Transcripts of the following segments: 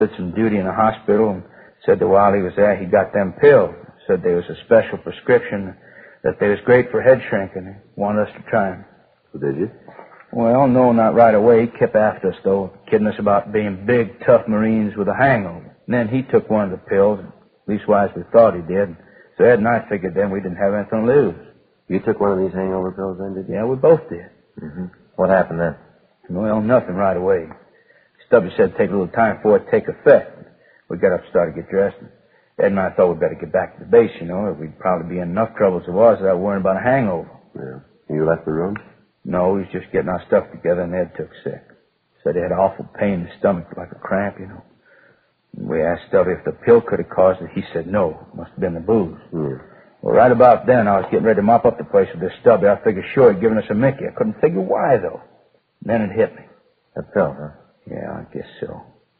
did some duty in the hospital and said that while he was there, he got them pills. Said there was a special prescription, that they was great for head shrinking. He wanted us to try them. Did you? Well, no, not right away. He kept after us, though, kidding us about being big, tough Marines with a hangover. And then he took one of the pills, leastwise we thought he did. So Ed and I figured then we didn't have anything to lose. You took one of these hangover pills then, did you? Yeah, we both did. Mm-hmm. What happened then? Well, nothing right away. Stubby said it'd take a little time for it to take effect. We got up and started to get dressed. Ed and I thought we'd better get back to the base, you know. We'd probably be in enough trouble as it was without worrying about a hangover. Yeah. You left the room? No, we was just getting our stuff together, and Ed took sick. Said he had awful pain in the stomach, like a cramp, you know. And we asked Stubby if the pill could have caused it. He said no. Must have been the booze. Hmm. Well, right about then, I was getting ready to mop up the place with this Stubby. I figured sure he'd given us a Mickey. I couldn't figure why, though. And then it hit me. That pill, huh? Yeah, I guess so.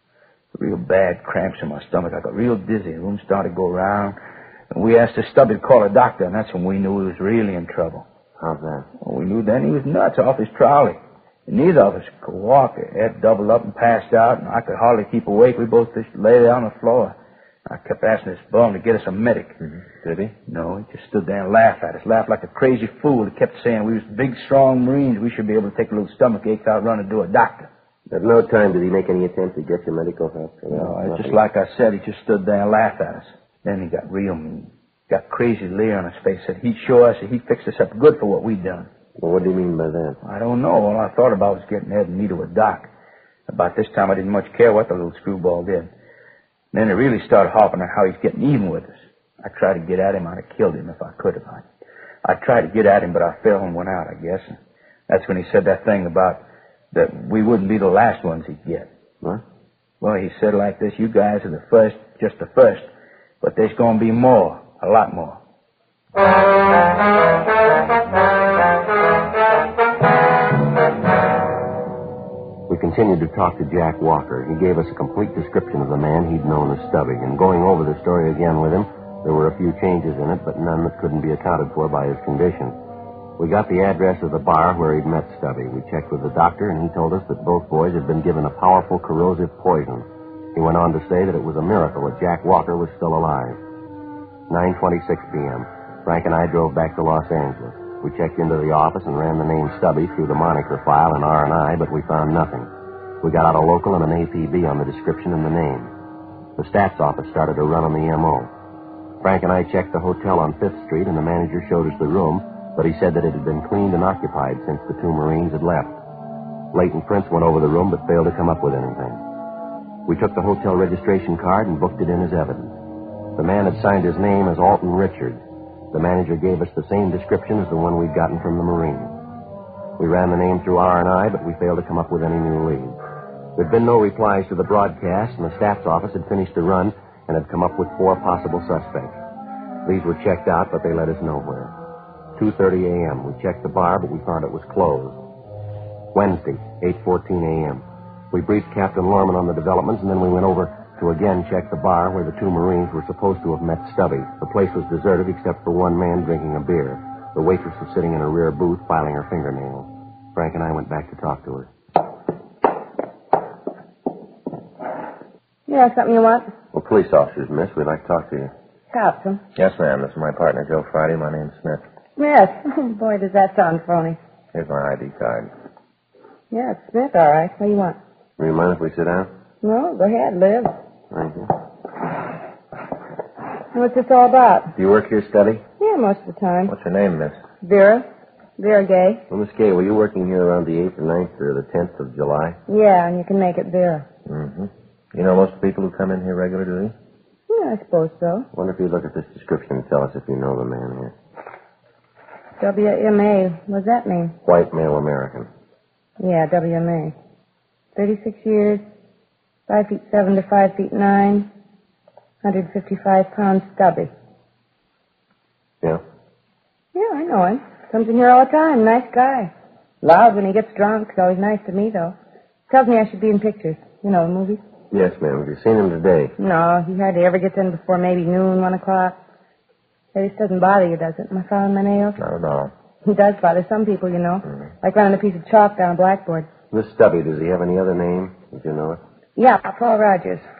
Real bad cramps in my stomach. I got real dizzy. The room started to go round. And we asked the Stubby to call a doctor, and that's when we knew he was really in trouble. How's that? Well, we knew then he was nuts off his trolley. And neither of us could walk. Ed doubled up and passed out, and I could hardly keep awake. We both just lay there on the floor. I kept asking this bum to get us a medic. Mm-hmm. Did he? No, he just stood there and laughed at us. Laughed like a crazy fool. He kept saying we was big, strong Marines. We should be able to take a little stomach ache out run and do a doctor. At no time did he make any attempt to get you medical help? No, just like I said, he just stood there and laughed at us. Then he got real mean. Got crazy leer on his face. Said he'd show us that he'd fix us up good for what we'd done. Well, what do you mean by that? I don't know. All I thought about was getting Ed and me to a doc. About this time, I didn't much care what the little screwball did. Then it really started hopping on how he's getting even with us. I tried to get at him. I'd have killed him if I could have. I tried to get at him, but I fell and went out, I guess. And that's when he said that thing about that we wouldn't be the last ones he'd get. What? Well, he said like this, you guys are the first, just the first. But there's going to be more, a lot more. We continued to talk to Jack Walker. He gave us a complete description of the man he'd known as Stubby. And going over the story again with him, there were a few changes in it, but none that couldn't be accounted for by his condition. We got the address of the bar where he'd met Stubby. We checked with the doctor, and he told us that both boys had been given a powerful corrosive poison. He went on to say that it was a miracle that Jack Walker was still alive. 9:26 p.m. Frank and I drove back to Los Angeles. We checked into the office and ran the name Stubby through the moniker file in R&I, but we found nothing. We got out a local and an APB on the description and the name. The stats office started to run on the M.O. Frank and I checked the hotel on 5th Street, and the manager showed us the room, but he said that it had been cleaned and occupied since the two Marines had left. Leighton Prince went over the room, but failed to come up with anything. We took the hotel registration card and booked it in as evidence. The man had signed his name as Alton Richards. The manager gave us the same description as the one we'd gotten from the Marines. We ran the name through R&I, but we failed to come up with any new leads. There'd been no replies to the broadcast, and the stats office had finished the run and had come up with 4 possible suspects. These were checked out, but they led us nowhere. 2:30 a.m. We checked the bar, but we found it was closed. Wednesday, 8:14 a.m. We briefed Captain Lorman on the developments, and then we went over to again check the bar where the two Marines were supposed to have met Stubby. The place was deserted except for one man drinking a beer. The waitress was sitting in a rear booth filing her fingernails. Frank and I went back to talk to her. Yeah, something you want? Well, police officers, miss. We'd like to talk to you. Captain. Yes, ma'am. This is my partner, Joe Friday. My name's Smith. Yes. Boy, does that sound phony. Here's my ID card. Yeah, it's Smith, all right. What do you want? Do you mind if we sit down? No, go ahead, live. Thank you. What's this all about? Do you work here, Stubby? Yeah, most of the time. What's your name, miss? Vera. Vera Gay. Well, Miss Gay, were you working here around the 8th or 9th or the 10th of July? Yeah, and you can make it Vera. Mm-hmm. You know most people who come in here regularly, do you? Yeah, I suppose so. I wonder if you'd look at this description and tell us if you know the man here. WMA. What's that mean? White male American. Yeah, WMA. 36 years, 5'7" to 5'9", 155 pounds stubby. Yeah? Yeah, I know him. Comes in here all the time. Nice guy. Loud when he gets drunk. He's always nice to me, though. Tells me I should be in pictures. You know, the movies. Yes, ma'am. Have you seen him today? No, he hardly ever gets in before maybe noon, 1 o'clock. It just doesn't bother you, does it? Am I following my nails? Not at all. He does bother some people, you know. Mm-hmm. Like running a piece of chalk down a blackboard. This Stubby, does he have any other name? Did you know it? Yeah, Paul Rogers.